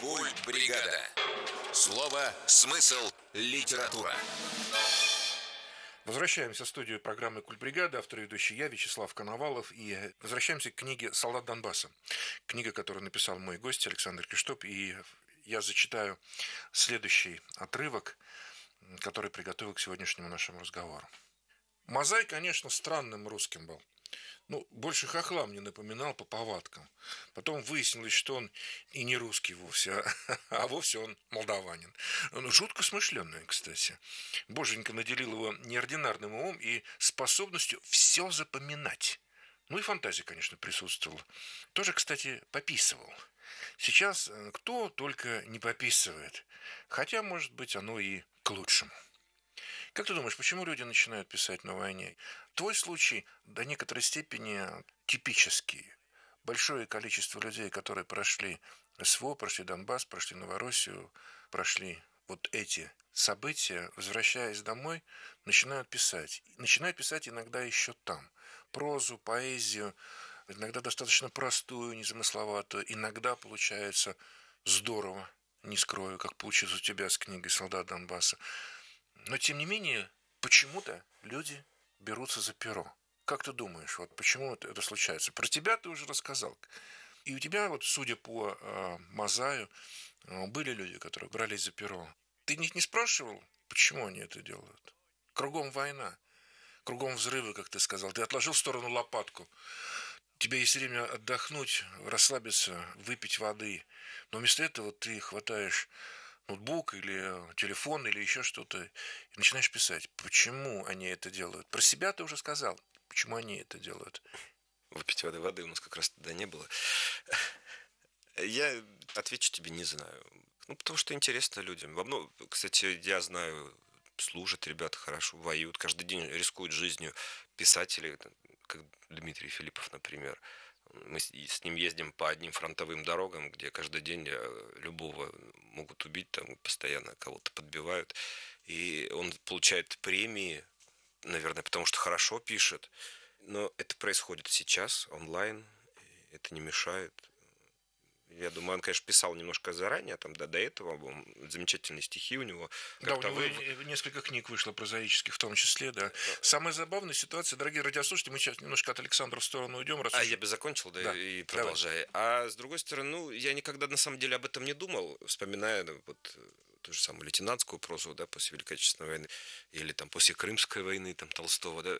Культбригада. Слово, смысл, литература. Возвращаемся в студию программы «Культбригада». Автор и ведущий я, Вячеслав Коновалов. И возвращаемся к книге «Солдат Донбасса». Книга, которую написал мой гость Александр Криштоп. И я зачитаю следующий отрывок, который приготовил к сегодняшнему нашему разговору. Мазай, конечно, странным русским был. Больше хохла мне напоминал по повадкам. Потом выяснилось, что он и не русский вовсе, а вовсе он молдаванин. Жутко смышленный, кстати. Боженька наделил его неординарным умом и способностью все запоминать. И фантазия, конечно, присутствовала. Тоже, кстати, пописывал. Сейчас кто только не пописывает. Хотя, может быть, оно и к лучшему. Как ты думаешь, почему люди начинают писать на войне? Твой случай до некоторой степени типический. Большое количество людей, которые прошли СВО, прошли Донбасс, прошли Новороссию, прошли вот эти события, возвращаясь домой, начинают писать. Начинают писать иногда еще там. Прозу, поэзию, иногда достаточно простую, незамысловатую. Иногда получается здорово, не скрою, как получилось у тебя с книгой «Солдат Донбасса». Но, тем не менее, почему-то люди берутся за перо. Как ты думаешь, почему это случается? Про тебя ты уже рассказал. И у тебя, судя по Мазаю, были люди, которые брались за перо. Ты них не спрашивал, почему они это делают? Кругом война, кругом взрывы, как ты сказал. Ты отложил в сторону лопатку. Тебе есть время отдохнуть, расслабиться, выпить воды. Но вместо этого ты хватаешь ноутбук или телефон или еще что-то и начинаешь писать. Почему они это делают? Про себя ты уже сказал. Почему они это делают? Выпить воды у нас как раз тогда не было. Я отвечу тебе не знаю. Потому что интересно людям. Кстати, я знаю, служат ребята хорошо, воюют, каждый день рискуют жизнью. Писатели, как Дмитрий Филиппов, например. Мы с ним ездим по одним фронтовым дорогам, где каждый день любого могут убить, там постоянно кого-то подбивают. И он получает премии, наверное, потому что хорошо пишет. Но это происходит сейчас, онлайн, это не мешает. Я думаю, он, конечно, писал немножко заранее, до этого, замечательные стихи у него. Да, у него несколько книг вышло прозаических в том числе, да. Самая забавная ситуация, дорогие радиослушатели, мы сейчас немножко от Александра в сторону уйдем. Я бы закончил, и продолжай. Давай. А с другой стороны, я никогда на самом деле об этом не думал, вспоминая ту же самую лейтенантскую прозу, после Великой Отечественной войны, или после Крымской войны, Толстого,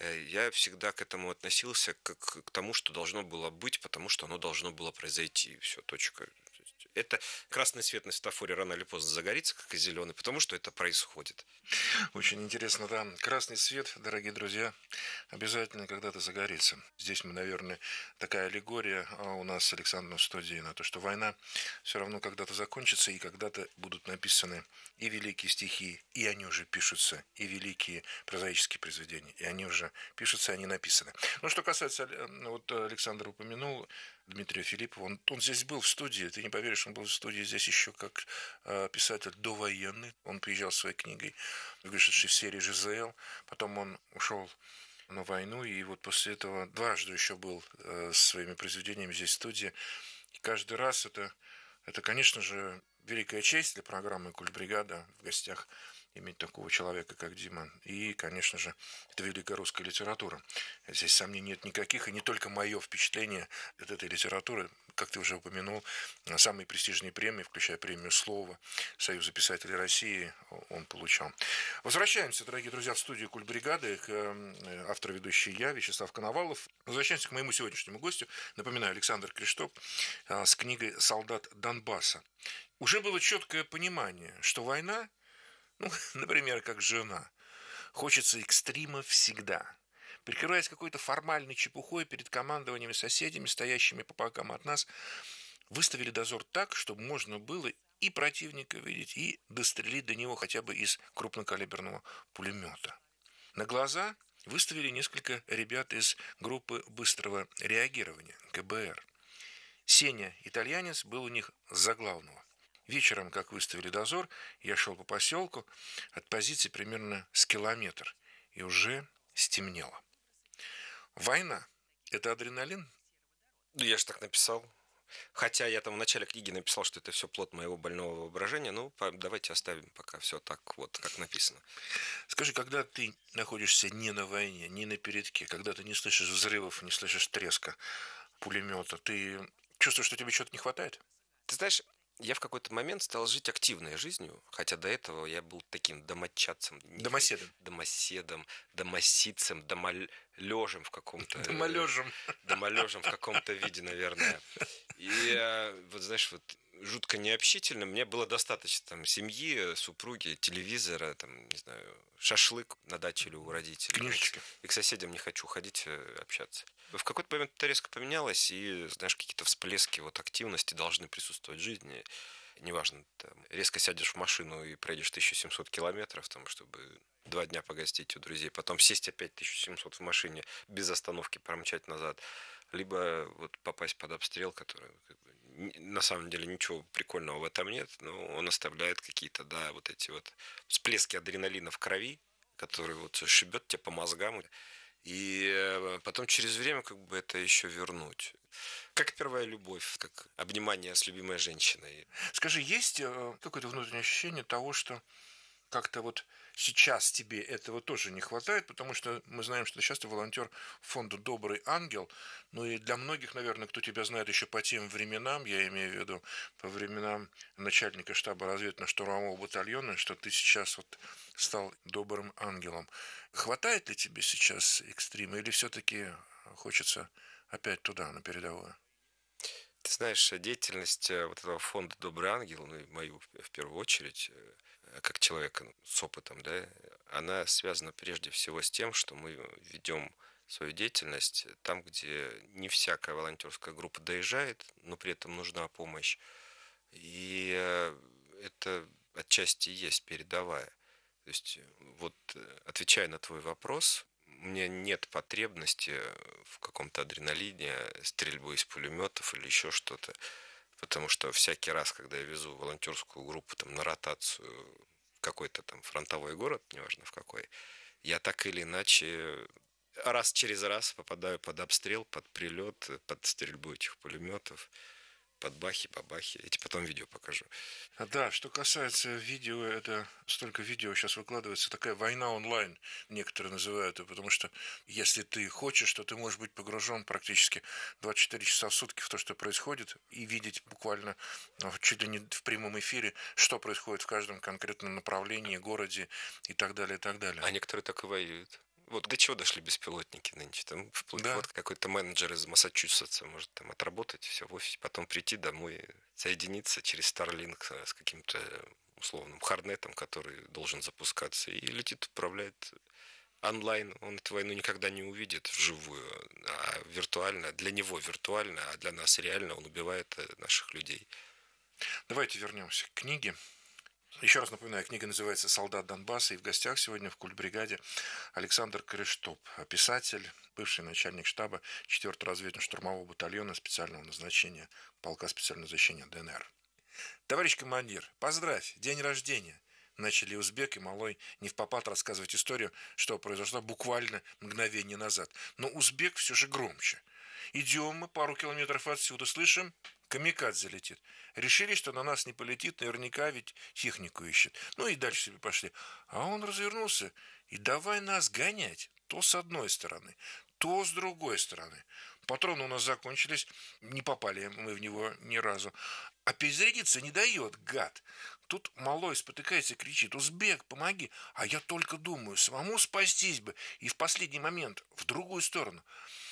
я всегда к этому относился как к тому, что должно было быть, потому что оно должно было произойти. Все, точка. Это красный свет на светофоре рано или поздно загорится, как и зеленый, потому что это происходит. Очень интересно, да. Красный свет, дорогие друзья, обязательно когда-то загорится. Здесь мы, наверное, такая аллегория у нас с Александром в студии на то, что война все равно когда-то закончится, и когда-то будут написаны и великие стихи, и они уже пишутся, и великие прозаические произведения, и они уже пишутся, они написаны. Что касается, Александр упомянул Дмитрия Филиппова, он здесь был в студии, ты не поверишь, он был в студии здесь еще как писатель довоенный, он приезжал с своей книгой, вышедшей в серии «ЖЗЛ», потом он ушел на войну, и после этого дважды еще был с своими произведениями здесь в студии, и каждый раз это, конечно же, великая честь для программы «Культбригада» в гостях иметь такого человека, как Дима. И, конечно же, это великая русская литература. Здесь сомнений нет никаких, и не только мое впечатление от этой литературы, как ты уже упомянул, самые престижные премии, включая премию «Слово» Союза писателей России, он получал. Возвращаемся, дорогие друзья, в студию «Культбригады», автор, ведущий я, Вячеслав Коновалов. Возвращаемся к моему сегодняшнему гостю. Напоминаю, Александр Криштоп с книгой «Солдат Донбасса». Уже было четкое понимание, что война, например, как жена, хочется экстрима всегда. Прикрываясь какой-то формальной чепухой перед командованием и соседями, стоящими по бокам от нас, выставили дозор так, чтобы можно было и противника видеть, и дострелить до него хотя бы из крупнокалиберного пулемета. На глаза выставили несколько ребят из группы быстрого реагирования, ГБР. Сеня, итальянец, был у них за главного. Вечером, как выставили дозор, я шел по поселку от позиции примерно с километр, и уже стемнело. Война – это адреналин? Я же так написал. Хотя я там в начале книги написал, что это все плод моего больного воображения, ну, давайте оставим пока все так вот, как написано. Скажи, когда ты находишься не на войне, не на передке, когда ты не слышишь взрывов, не слышишь треска пулемета, ты чувствуешь, что тебе чего-то не хватает? Ты знаешь, я в какой-то момент стал жить активной жизнью, хотя до этого я был таким домочадцем, Домоседом. домоседом, домосицем, домолежем в каком-то... Домолежем. Домолежем в каком-то виде, наверное. И вот, знаешь, вот жутко необщительным. Мне было достаточно там семьи, супруги, телевизора, там, не знаю, шашлык на даче или у родителей. Книжечка. И к соседям не хочу ходить, общаться. В какой-то момент это резко поменялось, и, знаешь, какие-то всплески вот активности должны присутствовать в жизни. Неважно, там, резко сядешь в машину и проедешь 1700 километров, там, чтобы 2 дня погостить у друзей, потом сесть опять 1700 в машине, без остановки промчать назад, либо вот попасть под обстрел, который как бы, на самом деле ничего прикольного в этом нет, но он оставляет какие-то, да, вот эти вот всплески адреналина в крови, который вот шибет тебя по мозгам, и потом через время как бы это еще вернуть. Как первая любовь, как обнимание с любимой женщиной. Скажи, есть какое-то внутреннее ощущение того, что как-то вот сейчас тебе этого тоже не хватает, потому что мы знаем, что сейчас ты волонтер фонда «Добрый ангел», ну и для многих, наверное, кто тебя знает еще по тем временам, я имею в виду по временам начальника штаба разведывательно-штурмового батальона, что ты сейчас вот стал добрым ангелом. Хватает ли тебе сейчас экстрима или все-таки хочется опять туда, на передовую? Ты знаешь, деятельность вот этого фонда «Добрый ангел», ну и мою в первую очередь, как человека с опытом, да, она связана прежде всего с тем, что мы ведем свою деятельность там, где не всякая волонтерская группа доезжает, но при этом нужна помощь. И это отчасти и есть передовая. То есть, вот отвечая на твой вопрос, у меня нет потребности в каком-то адреналине, стрельбы из пулеметов или еще что-то. Потому что всякий раз, когда я везу волонтерскую группу там, на ротацию в какой-то там фронтовой город, неважно в какой, я так или иначе раз через раз попадаю под обстрел, под прилет, под стрельбу этих пулеметов, под бахи-бабахи. Я тебе потом видео покажу. Да, что касается видео, это столько видео сейчас выкладывается, такая война онлайн, некоторые называют ее, потому что если ты хочешь, то ты можешь быть погружен практически 24 часа в сутки в то, что происходит, и видеть буквально чуть ли не в прямом эфире, что происходит в каждом конкретном направлении, городе и так далее, и так далее. А некоторые так и воюют. Вот до чего дошли беспилотники нынче? Там вплоть Да. вот какой-то менеджер из Массачусетса может там отработать все в офисе, потом прийти домой, соединиться через Starlink с каким-то условным харднетом, который должен запускаться, и летит, управляет онлайн. Он эту войну никогда не увидит вживую, а виртуально. Для него виртуально, а для нас реально он убивает наших людей. Давайте вернемся к книге. Еще раз напоминаю, книга называется «Солдат Донбасса», и в гостях сегодня в культбригаде Александр Крыштоп, писатель, бывший начальник штаба 4-го разведывательно-штурмового батальона специального назначения полка специального назначения ДНР. Товарищ командир, поздравь, день рождения! Начали узбек и малой невпопад рассказывать историю, что произошло буквально мгновение назад. Но узбек все же громче. Идем мы пару километров отсюда, слышим, камикадзе летит. Решили, что на нас не полетит, наверняка ведь технику ищет. Ну и дальше себе пошли. А он развернулся и давай нас гонять. То с одной стороны, то с другой стороны. Патроны у нас закончились, не попали мы в него ни разу. А перезарядиться не дает, гад. Тут малой спотыкается и кричит: «Узбек, помоги!» А я только думаю, самому спастись бы. И в последний момент в другую сторону.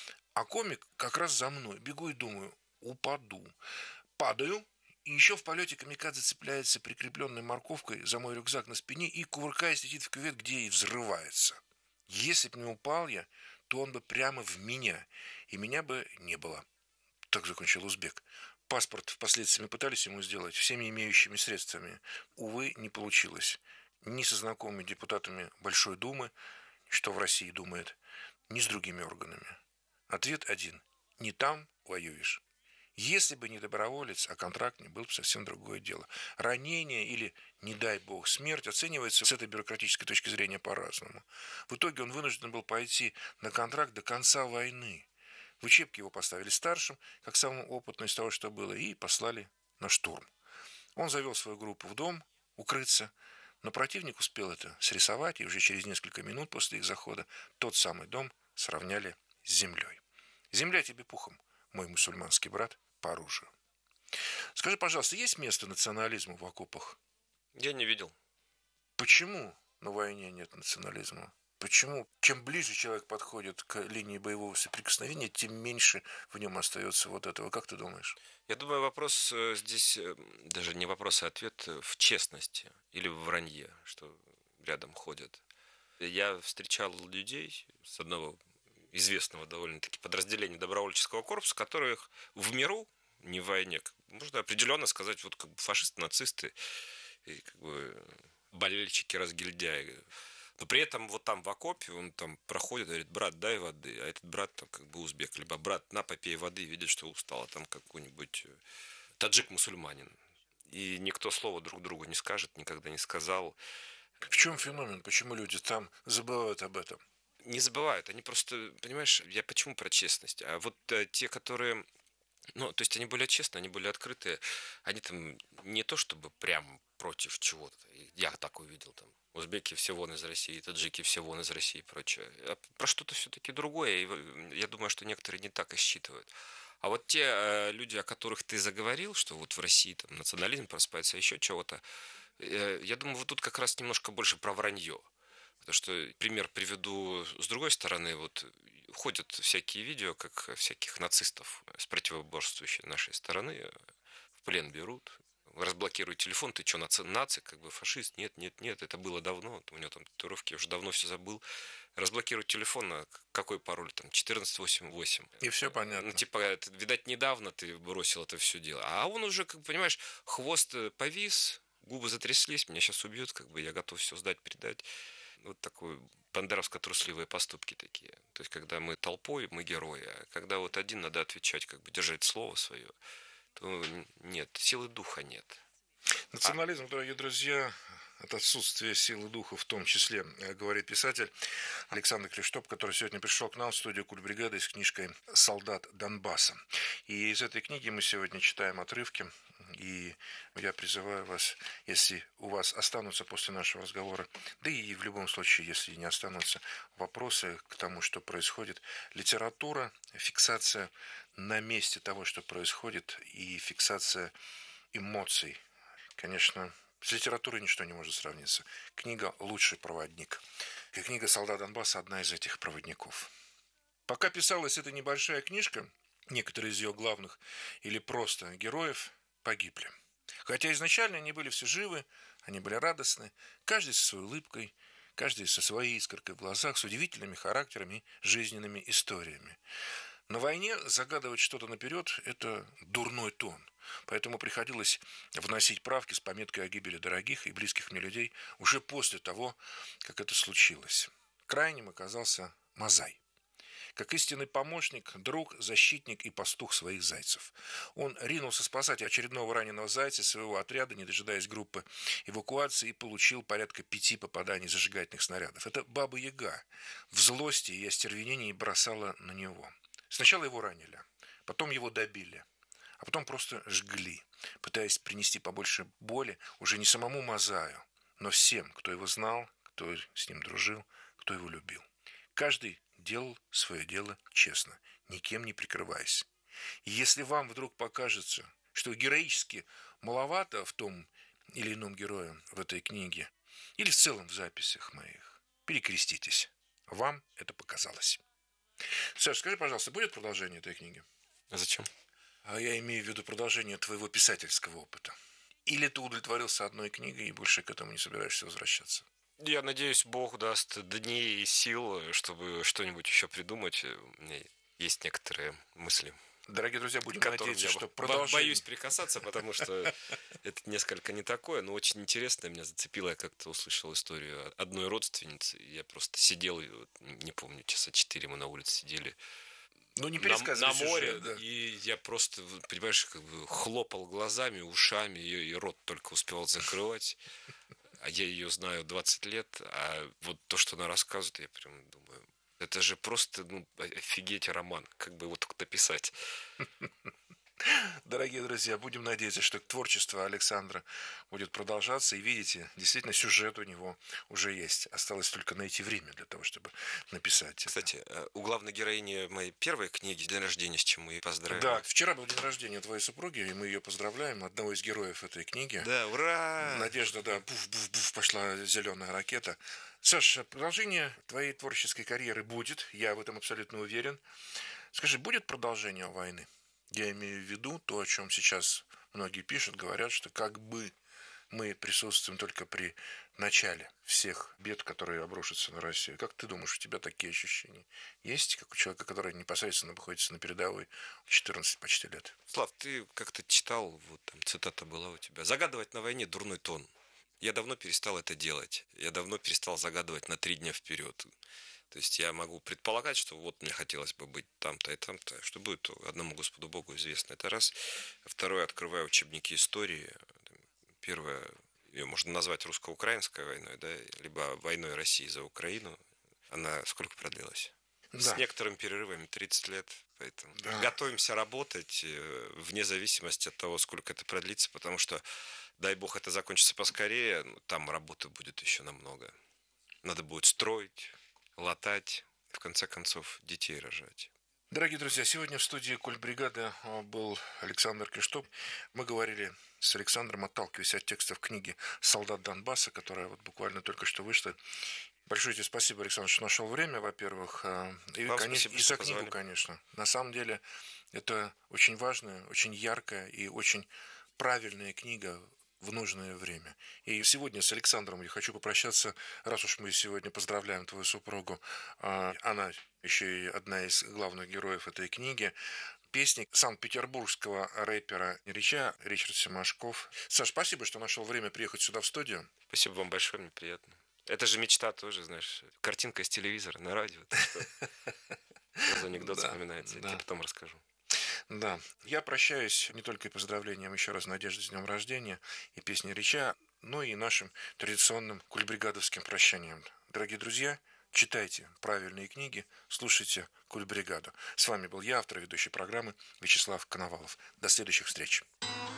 А комик как раз за мной. Бегу и думаю, упаду. Падаю, и еще в полете камикадзе цепляется прикрепленной морковкой за мой рюкзак на спине и, кувыркаясь, летит в кювет, где и взрывается. Если бы не упал я, то он бы прямо в меня, и меня бы не было. Так закончил узбек. Паспорт впоследствии мы пытались ему сделать всеми имеющими средствами. Увы, не получилось. Ни со знакомыми депутатами Большой Думы, что в России думает, ни с другими органами. Ответ один. Не там воюешь. Если бы не доброволец, а контрактник, был бы совсем другое дело. Ранение или, не дай бог, смерть оценивается с этой бюрократической точки зрения по-разному. В итоге он вынужден был пойти на контракт до конца войны. В учебке его поставили старшим, как самому опытному из того, что было, и послали на штурм. Он завел свою группу в дом, укрыться, но противник успел это срисовать, и уже через несколько минут после их захода тот самый дом сравняли с землей. Земля тебе пухом, мой мусульманский брат, по оружию. Скажи, пожалуйста, есть место национализму в окопах? Я не видел. Почему на войне нет национализма? Почему? Чем ближе человек подходит к линии боевого соприкосновения, тем меньше в нем остается вот этого. Как ты думаешь? Я думаю, вопрос здесь даже не вопрос, а ответ в честности или в вранье, что рядом ходят. Я встречал людей с одного известного довольно-таки подразделения добровольческого корпуса, которых в миру, не в войне, можно определенно сказать, вот как бы фашисты, нацисты и как бы болельщики, разгильдяи. Но при этом вот там в окопе он там проходит, говорит: брат, дай воды. А этот брат там как бы узбек. Либо: брат, на, попей воды, видит, что устал. А там какой-нибудь таджик-мусульманин. И никто слова друг другу не скажет, никогда не сказал. В чем феномен? Почему люди там забывают об этом? Не забывают. Они просто, понимаешь, я почему про честность? А вот те, которые... Ну, то есть они более честные, они более открытые. Они там не то чтобы прям против чего-то. Я так увидел там. Узбеки все вон из России, таджики все вон из России и прочее. А про что-то все-таки другое. И я думаю, что некоторые не так и считывают. А вот те люди, о которых ты заговорил, что вот в России там национализм просыпается, еще чего-то, я думаю, вот тут как раз немножко больше про вранье. Потому что пример приведу с другой стороны. Вот ходят всякие видео, как всяких нацистов с противоборствующей нашей стороны в плен берут, разблокируют телефон: ты что, нацик, как бы фашист? Нет, нет, нет, это было давно, у него там татуировки, я уже давно все забыл. Разблокируют телефон, на какой пароль там, 1488. И все понятно. Ну, типа, это, видать, недавно ты бросил это все дело. А он уже, как понимаешь, хвост повис, губы затряслись, меня сейчас убьют, как бы я готов все сдать, предать. Вот такой бандеровско-трусливые поступки такие. То есть, когда мы толпой, мы герои. А когда вот один надо отвечать, как бы держать слово свое, то нет, силы духа нет. Национализм, дорогие друзья, это отсутствие силы духа, в том числе, говорит писатель Александр Криштоп, который сегодня пришел к нам в студию Культбригады с книжкой «Солдат Донбасса». И из этой книги мы сегодня читаем отрывки. И я призываю вас, если у вас останутся после нашего разговора, да и в любом случае, если не останутся вопросы к тому, что происходит, литература, фиксация на месте того, что происходит, и фиксация эмоций. Конечно, с литературой ничто не может сравниться. Книга «Лучший проводник». И книга «Солдат Донбасса» – одна из этих проводников. Пока писалась эта небольшая книжка, некоторые из ее главных или просто героев погибли. Хотя изначально они были все живы, они были радостны, каждый со своей улыбкой, каждый со своей искоркой в глазах, с удивительными характерами и жизненными историями. На войне загадывать что-то наперед – это дурной тон. Поэтому приходилось вносить правки с пометкой о гибели дорогих и близких мне людей уже после того, как это случилось. Крайним оказался Мазай. Как истинный помощник, друг, защитник и пастух своих зайцев. Он ринулся спасать очередного раненого зайца своего отряда, не дожидаясь группы эвакуации, и получил порядка 5 попаданий зажигательных снарядов. Это Баба-Яга в злости и остервенении бросала на него. Сначала его ранили, потом его добили, а потом просто жгли, пытаясь принести побольше боли уже не самому Мазаю, но всем, кто его знал, кто с ним дружил, кто его любил. Каждый делал свое дело честно, никем не прикрываясь. И если вам вдруг покажется, что героически маловато в том или ином герое в этой книге, или в целом в записях моих, перекреститесь. Вам это показалось. Саш, скажи, пожалуйста, будет продолжение этой книги? А зачем? А я имею в виду продолжение твоего писательского опыта. Или ты удовлетворился одной книгой и больше к этому не собираешься возвращаться? Я надеюсь, Бог даст дней и сил, чтобы что-нибудь еще придумать. У меня есть некоторые мысли, Дорогие друзья, будем которым надеяться, я что продолжение... боюсь прикасаться, потому что это несколько не такое, но очень интересно. Меня зацепило, я как-то услышал историю одной родственницы. Я просто сидел, не помню, часа 4 мы на улице сидели. Ну, не На море, сюжет, да. И я просто, понимаешь, как бы хлопал глазами, ушами, и рот только успевал закрывать. А я ее знаю 20 лет, а вот то, что она рассказывает, я прям думаю, Это же просто, офигеть, роман. Как бы его только написать. Дорогие друзья, будем надеяться, что творчество Александра будет продолжаться. И видите, действительно, сюжет у него уже есть. Осталось только найти время для того, чтобы написать. Кстати, у главной героини моей первой книги «День рождения», с чем мы ее поздравили. Да, вчера был день рождения твоей супруги, и мы ее поздравляем, одного из героев этой книги. Да, ура! Надежда, да, буф-буф-буф, пошла зеленая ракета. Саша, продолжение твоей творческой карьеры будет, я в этом абсолютно уверен. Скажи, будет продолжение войны? Я имею в виду то, о чем сейчас многие пишут, говорят, что как бы мы присутствуем только при начале всех бед, которые обрушатся на Россию. Как ты думаешь, у тебя такие ощущения есть, как у человека, который непосредственно находится на передовой 14 почти лет? Слав, ты как-то читал, вот там цитата была у тебя: «Загадывать на войне дурной тон». Я давно перестал это делать. Я давно перестал загадывать на 3 дня вперед. То есть я могу предполагать, что вот мне хотелось бы быть там-то и там-то. Что будет, то одному Господу Богу известно. Это раз. Второе, открываю учебники истории. Первое, ее можно назвать русско-украинской войной, да, либо войной России за Украину. Она сколько продлилась? Да. С некоторыми перерывами 30 лет. Поэтому готовимся работать вне зависимости от того, сколько это продлится, потому что, дай бог, это закончится поскорее, там работы будет еще намного. Надо будет строить, латать, в конце концов, детей рожать. Дорогие друзья, сегодня в студии Культбригады был Александр Киштоп. Мы говорили с Александром, отталкиваясь от текстов книги «Солдат Донбасса», которая вот буквально только что вышла. Большое тебе спасибо, Александр, что нашел время, во-первых. И, конечно, и за книгу, конечно. На самом деле, это очень важная, очень яркая и очень правильная книга в нужное время. И сегодня с Александром я хочу попрощаться, раз уж мы сегодня поздравляем твою супругу. Она еще и одна из главных героев этой книги. Песни санкт-петербургского рэпера Рича, Ричард Семашков. Саш, спасибо, что нашел время приехать сюда в студию. Спасибо вам большое, мне приятно. Это же мечта тоже, знаешь, картинка из телевизора на радио. Сразу анекдот вспоминается, я тебе потом расскажу. Да, я прощаюсь не только и поздравлением еще раз Надежды с днем рождения и песни Рича, но и нашим традиционным культбригадовским прощанием. Дорогие друзья, читайте правильные книги, слушайте Культбригаду. С вами был я, автор ведущей программы Вячеслав Коновалов. До следующих встреч.